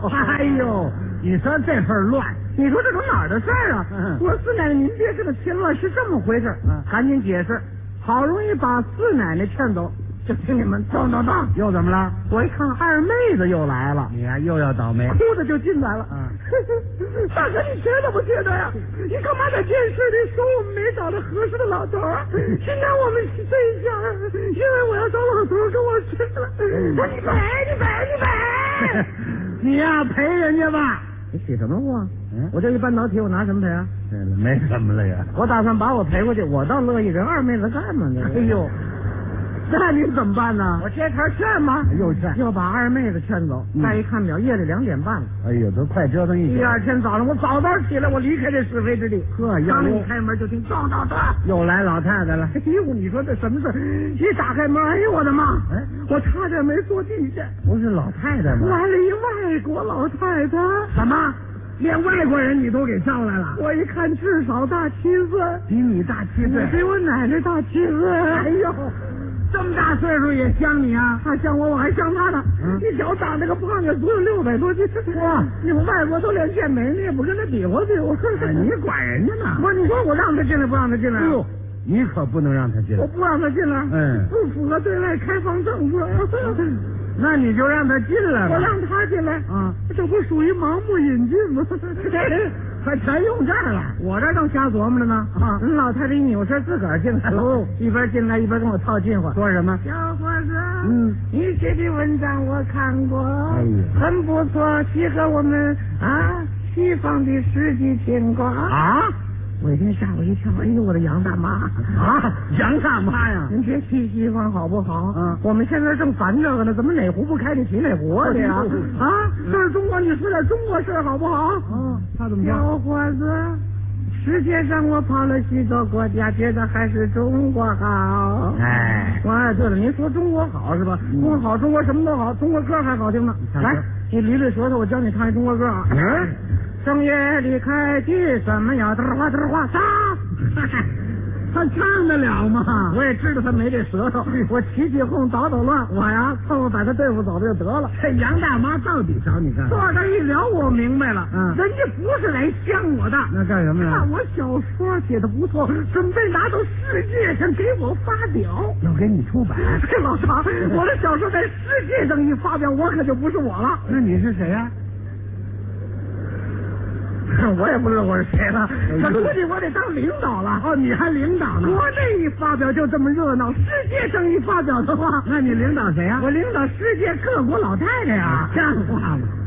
哎呦，你说这份乱， 你说这都哪儿的事儿啊？我四奶奶，您别跟他添乱，是这么回事。赶紧解释。好容易把四奶奶劝走，就听你们咚咚咚， 又怎么了？ 我一看二妹子又来了， 你呀又要倒霉， 哭着就进来了。大哥，你觉得不觉得呀？你干嘛在电视里说我们没找到合适的老头儿？现在我们是对象，因为我要找老头儿跟我吃了。我说你赔， 你呀赔人家吧。 你起什么货？我这一半导体，我拿什么赔啊？ 没什么了呀。 我打算把我赔过去，我倒乐意。人二妹子干嘛呢？ 哎呦， 那你怎么办呢？我接茬劝吗？ 又劝， 又把二妹子劝走。再一看表，夜里2点半了。 哎呦，都快折腾一宿。 第二天早上，我早起来，我离开这是非之地。刚一开门就听咚咚咚， 又来老太太了。 哎呦，你说这什么事？一打开门，哎呦我的妈！我差点没坐地下。 不是老太太吗？ 来了一外国老太太。 什么？连外国人你都给招来了？ 我一看至少大7岁， 比你大7岁， 比我奶奶大7岁。 哎呦，这么大岁数也像你啊？ 他像我还像他呢。一脚长那个胖子，足有600多斤。哇！你们外国都连健美，你也不跟他比划比划。 你管人家呢？ 不是，你说我让他进来不让他进来？ 哎呦，你可不能让他进来。 我不让他进来。不符合对外开放政策。 那你就让他进来吧。 我让他进来。这不属于盲目引进吗？ 还全用这儿了。 我这正瞎琢磨着呢。老太太一扭身自个儿进来了。一边进来一边跟我套近乎， 说什么？ 小伙子，你写的文章我看过，很不错，契合我们西方的实际情况啊。我一听吓我一跳，哎呦我的杨大妈杨大妈呀！ 您别气西方好不好？我们现在正烦这个呢，怎么哪壶不开提起哪壶啊？这呀这是中国，你说点中国事好不好？ 他怎么说？ 小伙子，世界上我跑了许多国家，觉得还是中国好。对了，您说中国好是吧？中国好，中国什么都好，中国歌还好听呢。来，你捋捋舌头，我教你唱一中国歌啊。正月里开季，怎么样？嘚花嘚花，杀！ 他唱得了吗？ 我也知道他没这舌头，我起哄捣乱，我呀凑合把他对付走了就得了。 这杨大妈到底找你干？ 坐这一聊，我明白了，人家不是来相我的， 那干什么呀？ 看我小说写的不错，准备拿到世界上给我发表， 要给你出版。 这老常，我的小说在世界上一发表，我可就不是我了。 那你是谁呀？ 我也不知道我是谁了，我估计我得当领导了。 你还领导呢？ 国内一发表就这么热闹，世界上一发表的话， 那你领导谁呀？ 我领导世界各国老太太呀， 像话吗？